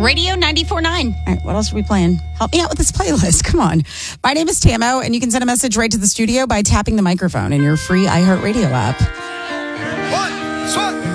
Radio 94.9. All right, what else are we playing? Help me out with this playlist. Come on. My name is Tamo, and you can send a message right to the studio by tapping the microphone in your free iHeartRadio app. One,